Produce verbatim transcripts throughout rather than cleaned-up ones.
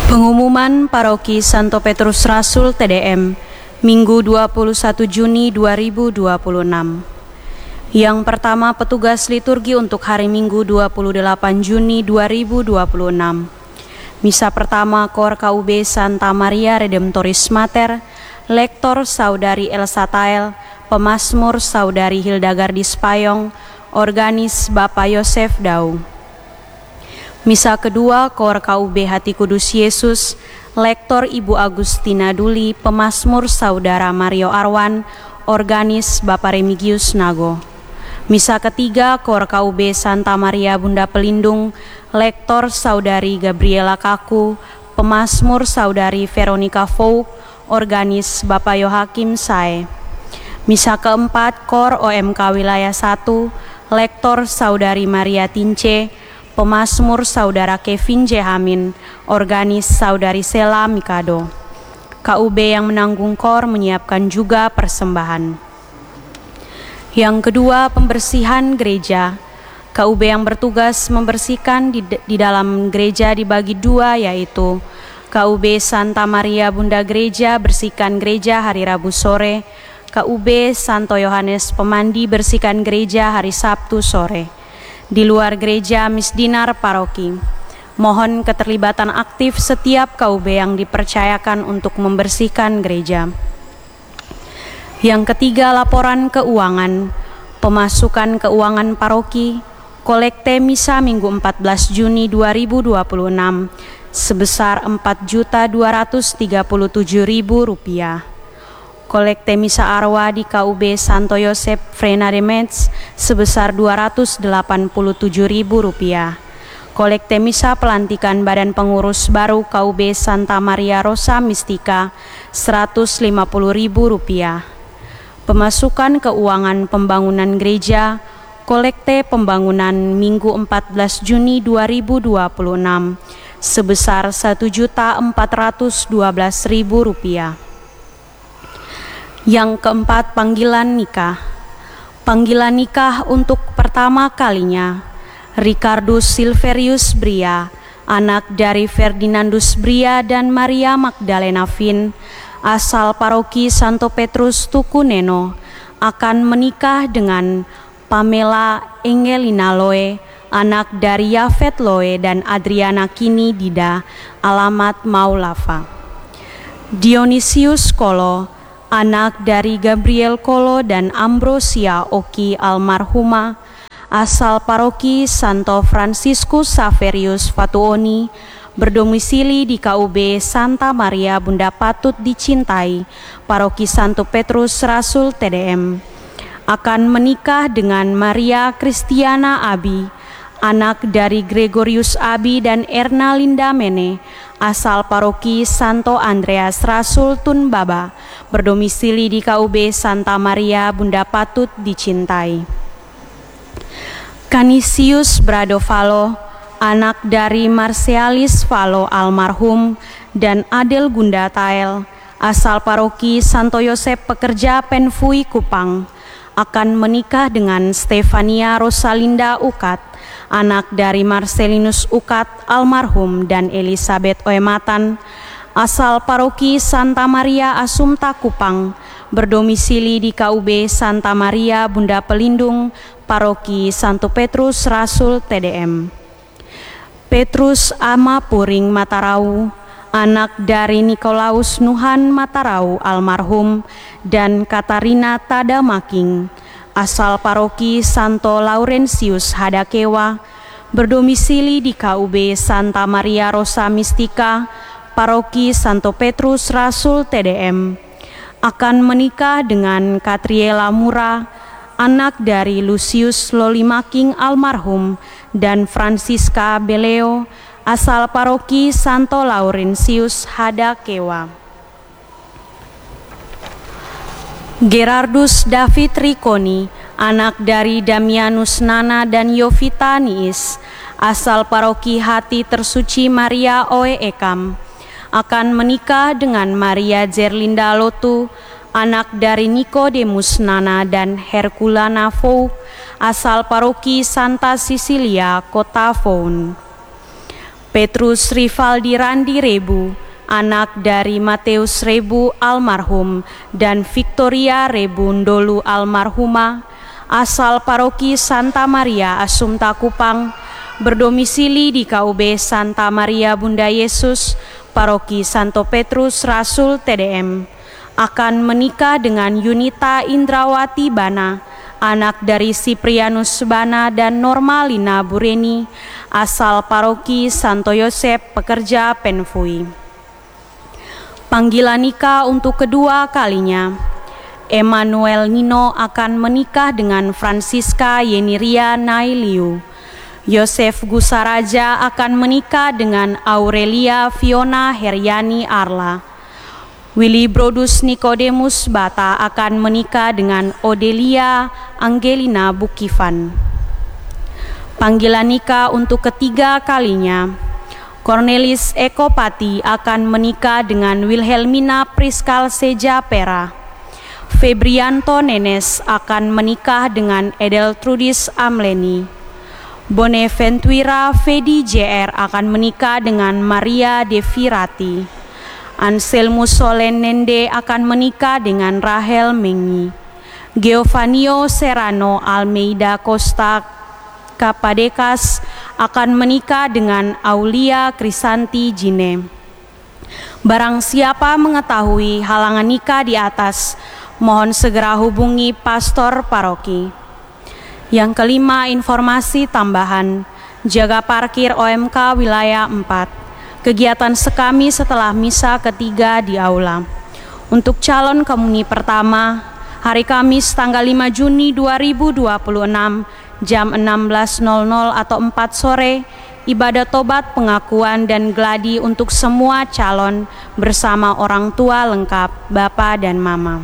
Pengumuman Paroki Santo Petrus Rasul T D M, Minggu dua puluh satu Juni dua ribu dua puluh enam. Yang pertama, petugas liturgi untuk hari Minggu dua puluh delapan Juni dua ribu dua puluh enam. Misa pertama Kor K U B Santa Maria Redemptoris Mater, Lektor Saudari Elsa Tael, Pemazmur Saudari Hildegardis Payong, Organis Bapak Yosef Dau. Misa kedua Kor K U B Hati Kudus Yesus, Lektor Ibu Agustina Duli, Pemazmur Saudara Mario Arwan, Organis Bapak Remigius Nago. Misa ketiga Kor K U B Santa Maria Bunda Pelindung, Lektor Saudari Gabriela Kaku, Pemazmur Saudari Veronica Fouk, Organis Bapak Yohakim Sae. Misa keempat Kor O M K Wilayah satu, Lektor Saudari Maria Tince, Pemazmur Saudara Kevin J. Hamin, Organis Saudari Sela Mikado. K U B yang menanggung kor menyiapkan juga persembahan. Yang kedua, pembersihan gereja. K U B yang bertugas membersihkan di, di dalam gereja dibagi dua, yaitu K U B Santa Maria Bunda Gereja bersihkan gereja hari Rabu sore, K U B Santo Yohanes Pemandi bersihkan gereja hari Sabtu sore. Di luar gereja misdinar paroki. Mohon keterlibatan aktif setiap K U B yang dipercayakan untuk membersihkan gereja. Yang ketiga, laporan keuangan. Pemasukan keuangan paroki, kolekte misa Minggu empat belas Juni dua ribu dua puluh enam sebesar empat juta dua ratus tiga puluh tujuh ribu rupiah. Kolekte misa arwah di K U B Santo Yosef Frena de Metz sebesar dua ratus delapan puluh tujuh ribu rupiah. Kolekte misa pelantikan badan pengurus baru K U B Santa Maria Rosa Mistika seratus lima puluh ribu rupiah. Pemasukan keuangan pembangunan gereja, kolekte pembangunan Minggu empat belas Juni dua ribu dua puluh enam sebesar satu juta empat ratus dua belas ribu rupiah. Yang keempat, panggilan nikah. Panggilan nikah untuk pertama kalinya, Ricardus Silverius Bria, anak dari Ferdinandus Bria dan Maria Magdalena Fin, asal paroki Santo Petrus Tukuneno, akan menikah dengan Pamela Engelina Loe, anak dari Yafet Loe dan Adriana Kini Dida, alamat Maulava. Dionysius Kolo, anak dari Gabriel Kolo dan Ambrosia Oki almarhumah, asal paroki Santo Franciscus Saverius Fatuoni, berdomisili di K U B Santa Maria Bunda Patut Dicintai, paroki Santo Petrus Rasul T D M, akan menikah dengan Maria Kristiana Abi, anak dari Gregorius Abi dan Erna Linda Mene, asal paroki Santo Andreas Rasul Tunbaba, berdomisili di K U B Santa Maria Bunda Patut Dicintai. Canisius Bradovalo, anak dari Marcialis Valo almarhum dan Adel Gunda Tael, asal paroki Santo Yosep Pekerja Penfui Kupang, akan menikah dengan Stefania Rosalinda Ukat, anak dari Marcelinus Ukat almarhum dan Elizabeth Oematan, asal paroki Santa Maria Assumpta Kupang, berdomisili di K U B Santa Maria Bunda Pelindung, paroki Santo Petrus Rasul T D M. Petrus Ama Puring Matarau, anak dari Nikolaus Nuhan Matarau almarhum dan Katarina Tadamaking, asal paroki Santo Laurentius Hadakewa, berdomisili di K U B Santa Maria Rosa Mistika, paroki Santo Petrus Rasul T D M, akan menikah dengan Katriela Mura, anak dari Lucius Lolimaking almarhum dan Francisca Beleo, asal paroki Santo Laurentius Hadakewa. Gerardus David Riconi, anak dari Damianus Nana dan Yovita Niis, asal paroki Hati Tersuci Maria Oe Ekam, akan menikah dengan Maria Zerlinda Lotu, anak dari Nikodemus Nana dan Herculana Fouk, asal paroki Santa Cecilia Kota Foun. Petrus Rivaldi Randi Rebu, anak dari Mateus Rebu almarhum dan Victoria Rebu Ndolu almarhumah, asal paroki Santa Maria Assumpta Kupang, berdomisili di K U B Santa Maria Bunda Yesus, paroki Santo Petrus Rasul T D M, akan menikah dengan Yunita Indrawati Bana, anak dari Siprianus Bana dan Normalina Bureni, asal paroki Santo Yosep Pekerja Penfui. Panggilan nikah untuk kedua kalinya. Emmanuel Nino akan menikah dengan Francisca Yeniria Nailiu. Yosef Gusaraja akan menikah dengan Aurelia Fiona Heriani Arla. Willy Brodus Nikodemus Bata akan menikah dengan Odelia Angelina Bukivan. Panggilan nikah untuk ketiga kalinya. Cornelis Eko Pati akan menikah dengan Wilhelmina Priskal Seja Pera. Febrianto Nenes akan menikah dengan Edeltrudis Amleni. Bonaventura Fedi J R akan menikah dengan Maria Devirati. Anselmus Solen Nende akan menikah dengan Rahel Mengi. Geovanio Serrano Almeida Costa Kapadekas akan menikah dengan Aulia Krisanti Jine. Barang siapa mengetahui halangan nikah di atas, mohon segera hubungi pastor paroki. Yang kelima, informasi tambahan. Jaga parkir O M K wilayah empat. Kegiatan sekami setelah misa ketiga di aula. Untuk calon komuni pertama, hari Kamis tanggal lima Juni dua ribu dua puluh enam, jam enam belas nol nol atau empat sore, ibadah tobat pengakuan dan gladi untuk semua calon bersama orang tua lengkap, Bapak dan Mama.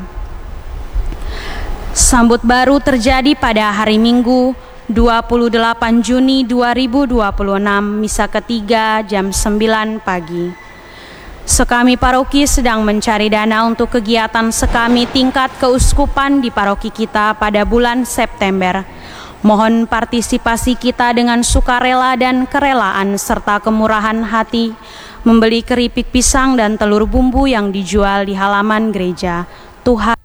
Sambut baru terjadi pada hari Minggu dua puluh delapan Juni dua ribu dua puluh enam, misa ketiga jam sembilan pagi. Sekami paroki sedang mencari dana untuk kegiatan sekami tingkat keuskupan di paroki kita pada bulan September. Mohon partisipasi kita dengan sukarela dan kerelaan serta kemurahan hati membeli keripik pisang dan telur bumbu yang dijual di halaman gereja. Tuhan